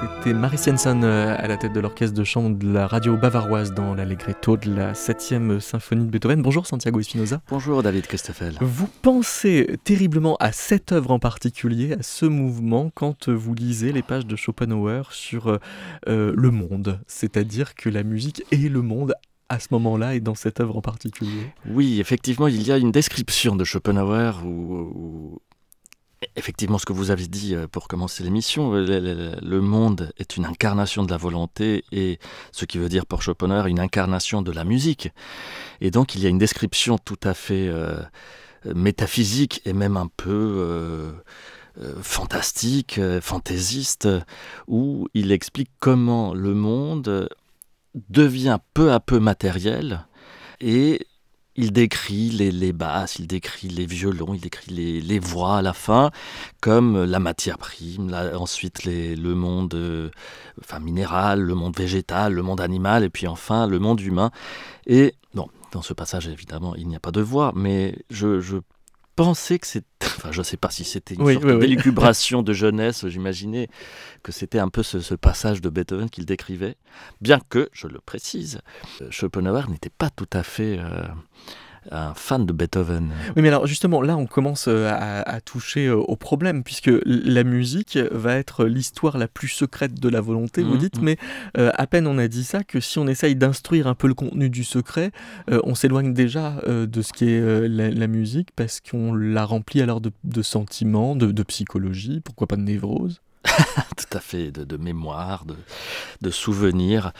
C'était Marie Siensen à la tête de l'orchestre de chambre de la radio bavaroise dans l'Allegretto de la 7e symphonie de Beethoven. Bonjour Santiago Espinosa. Bonjour David Christoffel. Vous pensez terriblement à cette œuvre en particulier, à ce mouvement, quand vous lisez les pages de Schopenhauer sur le monde, c'est-à-dire que la musique est le monde à ce moment-là et dans cette œuvre en particulier. Oui, effectivement, il y a une description de Schopenhauer où effectivement, ce que vous avez dit pour commencer l'émission, le monde est une incarnation de la volonté et ce qui veut dire pour Schopenhauer une incarnation de la musique. Et donc il y a une description tout à fait métaphysique et même un peu fantastique, fantaisiste, où il explique comment le monde devient peu à peu matériel et il décrit les basses, il décrit les violons, il décrit les voix à la fin comme la matière prime, ensuite le monde minéral, le monde végétal, le monde animal et puis enfin le monde humain. Et bon, dans ce passage évidemment il n'y a pas de voix, mais je pensais que c'était, je ne sais pas si c'était une sorte d'élucubration de jeunesse, j'imaginais que c'était un peu ce passage de Beethoven qu'il décrivait, bien que, je le précise, Schopenhauer n'était pas tout à fait un fan de Beethoven. Oui, mais alors justement, là on commence à toucher au problème, puisque la musique va être l'histoire la plus secrète de la volonté, vous dites, mais à peine on a dit ça, que si on essaye d'instruire un peu le contenu du secret, on s'éloigne déjà de ce qui est la musique, parce qu'on la remplit alors de sentiments, de psychologie, pourquoi pas de névrose. Tout à fait, de mémoire, de souvenirs.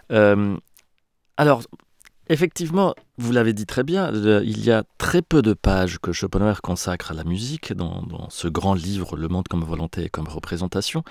Alors, effectivement, vous l'avez dit très bien, il y a très peu de pages que Schopenhauer consacre à la musique dans ce grand livre, Le monde comme volonté et comme représentation.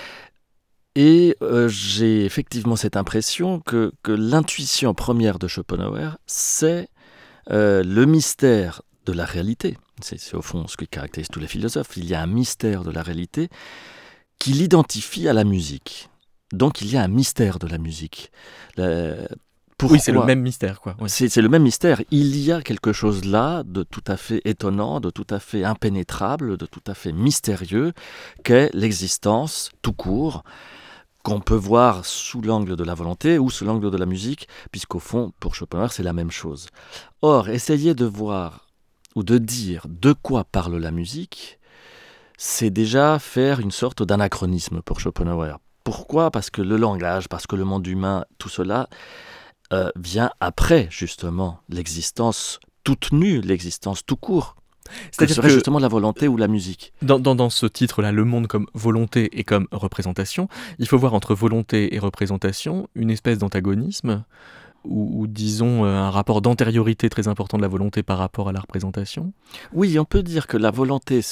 Et j'ai effectivement cette impression que l'intuition première de Schopenhauer, c'est le mystère de la réalité. C'est au fond ce qui caractérise tous les philosophes. Il y a un mystère de la réalité qui l'identifie à la musique. Donc il y a un mystère de la musique. Oui, c'est le même mystère, quoi. Ouais. C'est le même mystère. Il y a quelque chose là de tout à fait étonnant, de tout à fait impénétrable, de tout à fait mystérieux, qu'est l'existence tout court, qu'on peut voir sous l'angle de la volonté ou sous l'angle de la musique, puisqu'au fond, pour Schopenhauer, c'est la même chose. Or, essayer de voir ou de dire de quoi parle la musique, c'est déjà faire une sorte d'anachronisme pour Schopenhauer. Pourquoi ? Parce que le langage, parce que le monde humain, tout cela vient après, justement, l'existence toute nue, l'existence tout court. C'est-à-dire que justement la volonté ou la musique. Dans ce titre-là, le monde comme volonté et comme représentation, il faut voir entre volonté et représentation une espèce d'antagonisme, ou disons un rapport d'antériorité très important de la volonté par rapport à la représentation. Oui, on peut dire que la volonté,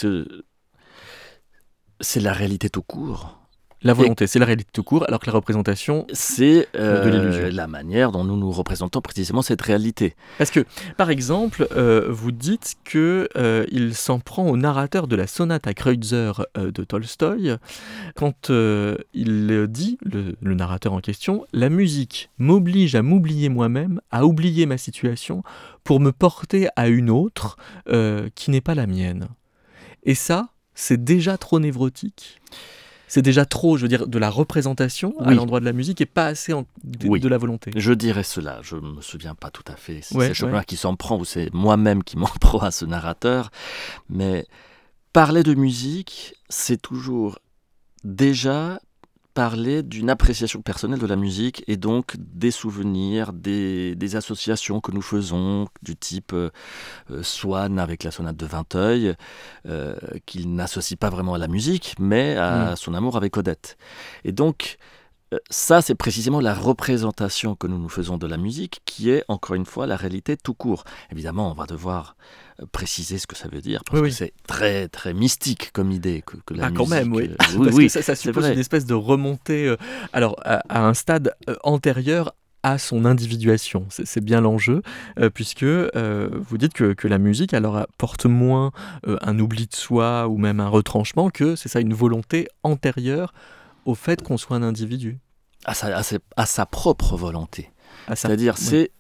c'est la réalité tout court. La volonté, c'est la réalité tout court, alors que la représentation, c'est de l'illusion. La manière dont nous représentons précisément cette réalité. Parce que, par exemple, vous dites qu'il s'en prend au narrateur de la sonate à Kreutzer de Tolstoï, quand il dit, le narrateur en question, « La musique m'oblige à m'oublier moi-même, à oublier ma situation, pour me porter à une autre qui n'est pas la mienne. » Et ça, c'est déjà trop névrotique. C'est déjà trop, je veux dire, de la représentation à l'endroit de la musique et pas assez de la volonté. Je dirais cela, je ne me souviens pas tout à fait si c'est Schopenhauer qui s'en prend ou c'est moi-même qui m'en prends à ce narrateur, mais parler de musique, c'est toujours déjà parler d'une appréciation personnelle de la musique et donc des souvenirs, des associations que nous faisons du type Swann avec la sonate de Vinteuil, qu'il n'associe pas vraiment à la musique mais à son amour avec Odette. Et donc ça, c'est précisément la représentation que nous faisons de la musique qui est, encore une fois, la réalité tout court. Évidemment, on va devoir préciser ce que ça veut dire, parce que c'est très, très mystique comme idée que la musique... quand même, oui. Parce que ça suppose une espèce de remontée à un stade antérieur à son individuation. C'est bien l'enjeu, puisque vous dites que la musique alors porte moins un oubli de soi ou même un retranchement que, c'est ça, une volonté antérieure au fait qu'on soit un individu. À sa propre volonté. C'est-à-dire,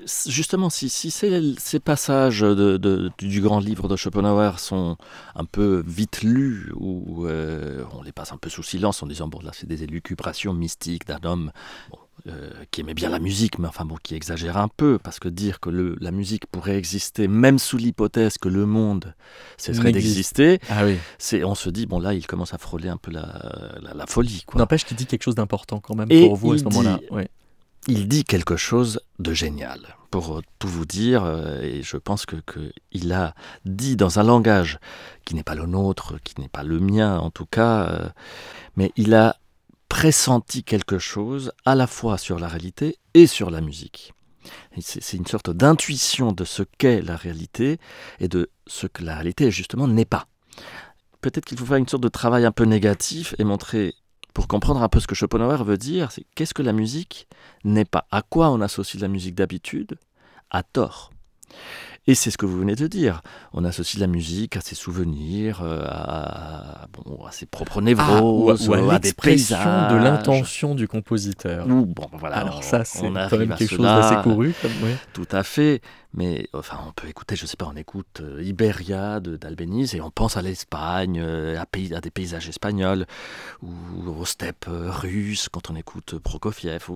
justement, si ces passages du grand livre de Schopenhauer sont un peu vite lus, ou on les passe un peu sous silence en disant, bon, là, c'est des élucubrations mystiques d'un homme qui aimait bien la musique, mais enfin bon, qui exagère un peu, parce que dire que la musique pourrait exister, même sous l'hypothèse que le monde cesserait d'exister, on se dit, bon, là, il commence à frôler un peu la folie, quoi. N'empêche qu'il dit quelque chose d'important quand même pour vous à ce moment-là. Il dit quelque chose de génial. Pour tout vous dire, et je pense qu'il a dit dans un langage qui n'est pas le nôtre, qui n'est pas le mien en tout cas, mais il a pressenti quelque chose à la fois sur la réalité et sur la musique. Et c'est une sorte d'intuition de ce qu'est la réalité et de ce que la réalité justement n'est pas. Peut-être qu'il faut faire une sorte de travail un peu négatif et montrer, pour comprendre un peu ce que Schopenhauer veut dire, c'est qu'est-ce que la musique n'est pas. À quoi on associe la musique d'habitude ? À tort. Et c'est ce que vous venez de dire. On associe la musique à ses souvenirs, à ses propres névroses, ou à des paysages. de l'intention du compositeur. Alors ça, c'est quand même quelque chose d'assez couru. Tout à fait. Mais enfin, on peut écouter, je sais pas, on écoute Iberia d'Albéniz et on pense à l'Espagne, à des paysages espagnols, ou aux steppes russes quand on écoute Prokofiev.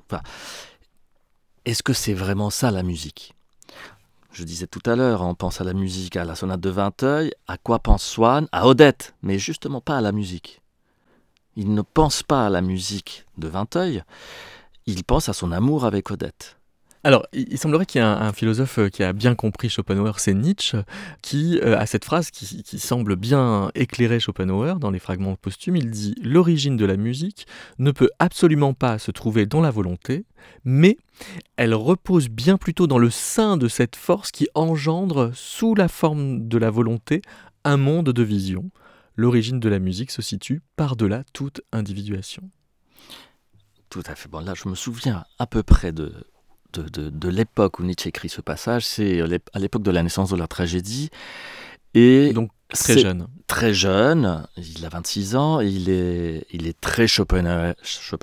Est-ce que c'est vraiment ça la musique ? Je disais tout à l'heure, on pense à la musique, à la sonate de Vinteuil. À quoi pense Swann ? À Odette, mais justement pas à la musique. Il ne pense pas à la musique de Vinteuil, il pense à son amour avec Odette. Alors, il semblerait qu'il y ait un philosophe qui a bien compris Schopenhauer, c'est Nietzsche, qui a cette phrase qui semble bien éclairer Schopenhauer dans les fragments posthumes. Il dit « L'origine de la musique ne peut absolument pas se trouver dans la volonté, mais elle repose bien plutôt dans le sein de cette force qui engendre, sous la forme de la volonté, un monde de vision. L'origine de la musique se situe par-delà toute individuation. » Tout à fait. Bon, là, je me souviens à peu près de l'époque où Nietzsche écrit ce passage, c'est à l'époque de la naissance de la tragédie. Et donc très jeune. Très jeune, il a 26 ans, et il est très schopenhauerien,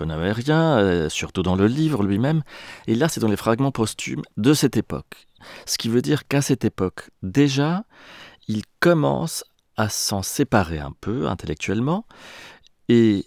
surtout dans le livre lui-même. Et là, c'est dans les fragments posthumes de cette époque. Ce qui veut dire qu'à cette époque, déjà, il commence à s'en séparer un peu intellectuellement. Et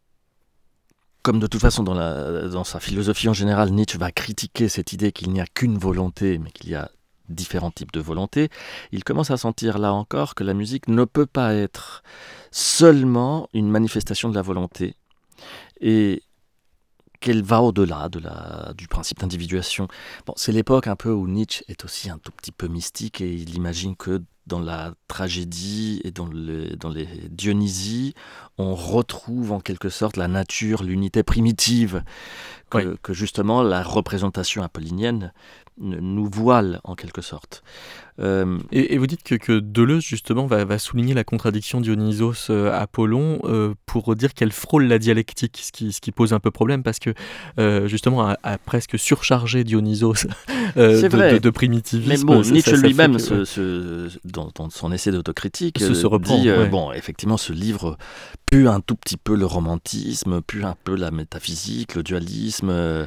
comme de toute façon dans sa philosophie en général, Nietzsche va critiquer cette idée qu'il n'y a qu'une volonté, mais qu'il y a différents types de volonté, il commence à sentir là encore que la musique ne peut pas être seulement une manifestation de la volonté, et qu'elle va au-delà du principe d'individuation. Bon, c'est l'époque un peu où Nietzsche est aussi un tout petit peu mystique, et il imagine que dans la tragédie et dans les Dionysies, on retrouve en quelque sorte la nature, l'unité primitive, que justement la représentation apollinienne nous voile en quelque sorte. Et vous dites que Deleuze justement va souligner la contradiction Dionysos-Apollon pour dire qu'elle frôle la dialectique, ce qui pose un peu problème parce que justement a presque surchargé Dionysos de primitivisme. Mais bon, Nietzsche lui-même, dans son essai d'autocritique, se reprend, dit bon, effectivement, ce livre pue un tout petit peu le romantisme, pue un peu la métaphysique, le dualisme.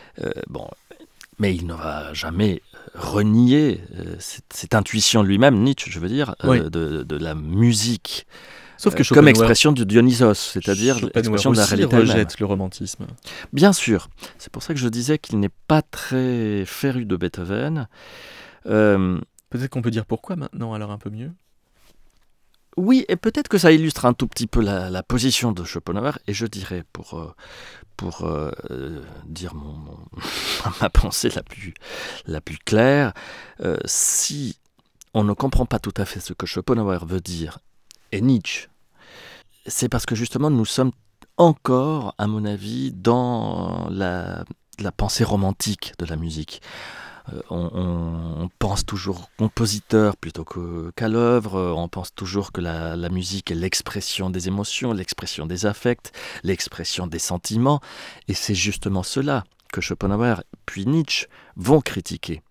Mais il ne va jamais renier cette intuition lui-même, Nietzsche, je veux dire, de la musique. Sauf que comme expression de Dionysos, c'est-à-dire l'expression de la réalité elle-même. Rejette le romantisme. Bien sûr. C'est pour ça que je disais qu'il n'est pas très féru de Beethoven. Peut-être qu'on peut dire pourquoi maintenant, alors un peu mieux. Oui, et peut-être que ça illustre un tout petit peu la position de Schopenhauer, et je dirais, pour dire ma pensée la plus claire, si on ne comprend pas tout à fait ce que Schopenhauer veut dire, et Nietzsche, c'est parce que justement nous sommes encore, à mon avis, dans la pensée romantique de la musique. On pense toujours compositeur plutôt qu'à l'œuvre, on pense toujours que la musique est l'expression des émotions, l'expression des affects, l'expression des sentiments, et c'est justement cela que Schopenhauer puis Nietzsche vont critiquer.